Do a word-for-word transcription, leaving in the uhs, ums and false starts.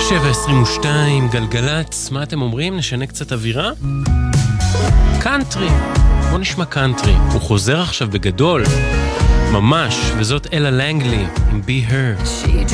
שבע עשרים ושתיים, גלגלץ, מה אתם אומרים? נשנה קצת אווירה? קאנטרי, בוא נשמע קאנטרי. הוא חוזר עכשיו בגדול, ממש, וזאת אלה לנגלי עם Be Her. She